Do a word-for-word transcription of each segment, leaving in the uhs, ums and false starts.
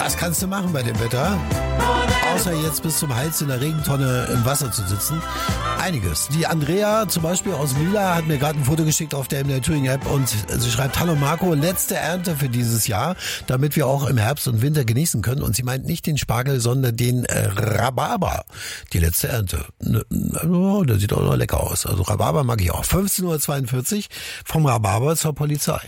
Was kannst du machen bei dem Wetter? Außer jetzt bis zum Hals in der Regentonne im Wasser zu sitzen. Einiges. Die Andrea zum Beispiel aus Lila hat mir gerade ein Foto geschickt auf der M D R Thüringen App und sie schreibt: Hallo Marco, letzte Ernte für dieses Jahr, damit wir auch im Herbst und Winter genießen können. Und sie meint nicht den Spargel, sondern den äh, Rhabarber. Die letzte Ernte. Oh, der sieht auch noch lecker aus. Also Rhabarber mag ich auch. fünfzehn Uhr zweiundvierzig vom Rhabarber zur Polizei.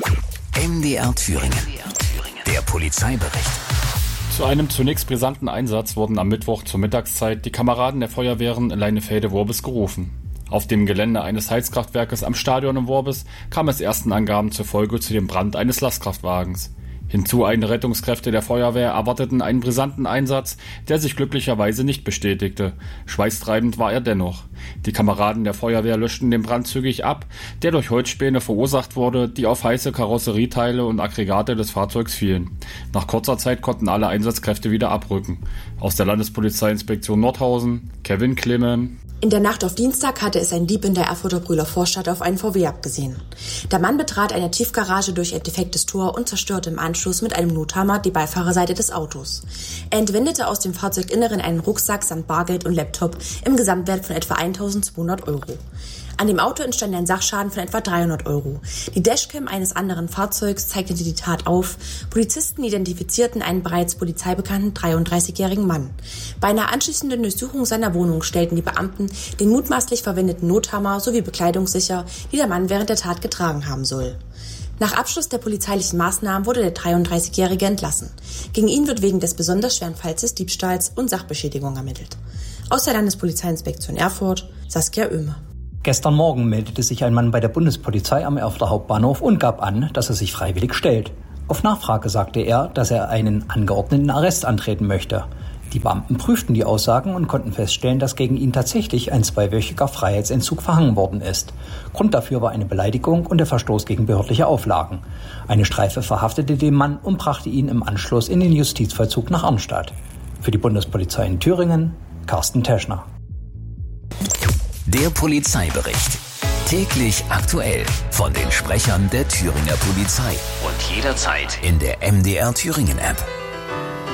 M D R Thüringen. Der Polizeibericht. Zu einem zunächst brisanten Einsatz wurden am Mittwoch zur Mittagszeit die Kameraden der Feuerwehren in Leinefelde-Worbis gerufen. Auf dem Gelände eines Heizkraftwerkes am Stadion in Worbis kam es ersten Angaben zufolge zu dem Brand eines Lastkraftwagens. Hinzueilende Rettungskräfte der Feuerwehr erwarteten einen brisanten Einsatz, der sich glücklicherweise nicht bestätigte. Schweißtreibend war er dennoch. Die Kameraden der Feuerwehr löschten den Brand zügig ab, der durch Holzspäne verursacht wurde, die auf heiße Karosserieteile und Aggregate des Fahrzeugs fielen. Nach kurzer Zeit konnten alle Einsatzkräfte wieder abrücken. Aus der Landespolizeiinspektion Nordhausen, Kevin Klimme. In der Nacht auf Dienstag hatte es ein Dieb in der Erfurter Brühler Vorstadt auf einen V W abgesehen. Der Mann betrat eine Tiefgarage durch ein defektes Tor und zerstörte im Anschluss mit einem Nothammer die Beifahrerseite des Autos. Er entwendete aus dem Fahrzeuginneren einen Rucksack samt Bargeld und Laptop im Gesamtwert von etwa eintausendzweihundert Euro. An dem Auto entstand ein Sachschaden von etwa dreihundert Euro. Die Dashcam eines anderen Fahrzeugs zeichnete die Tat auf. Polizisten identifizierten einen bereits polizeibekannten dreiunddreißigjährigen Mann. Bei einer anschließenden Durchsuchung seiner Wohnung stellten die Beamten den mutmaßlich verwendeten Nothammer sowie Bekleidung sicher, die der Mann während der Tat getragen haben soll. Nach Abschluss der polizeilichen Maßnahmen wurde der dreiunddreißigjährige entlassen. Gegen ihn wird wegen des besonders schweren Falls des Diebstahls und Sachbeschädigung ermittelt. Aus der Landespolizeiinspektion Erfurt, Saskia Oehme. Gestern Morgen meldete sich ein Mann bei der Bundespolizei am Erfurter Hauptbahnhof und gab an, dass er sich freiwillig stellt. Auf Nachfrage sagte er, dass er einen angeordneten Arrest antreten möchte. Die Beamten prüften die Aussagen und konnten feststellen, dass gegen ihn tatsächlich ein zweiwöchiger Freiheitsentzug verhangen worden ist. Grund dafür war eine Beleidigung und der Verstoß gegen behördliche Auflagen. Eine Streife verhaftete den Mann und brachte ihn im Anschluss in den Justizvollzug nach Arnstadt. Für die Bundespolizei in Thüringen, Carsten Teschner. Der Polizeibericht. Täglich aktuell von den Sprechern der Thüringer Polizei und jederzeit in der M D R Thüringen App.